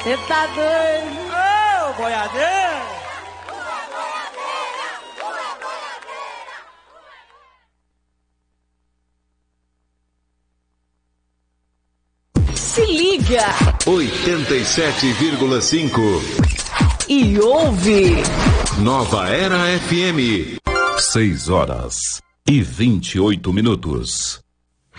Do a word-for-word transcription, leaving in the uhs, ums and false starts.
Você tá doido? Ô, boiadeiro! Se liga! oitenta e sete vírgula cinco. E ouve! Nova Era F M. seis horas e vinte e oito minutos.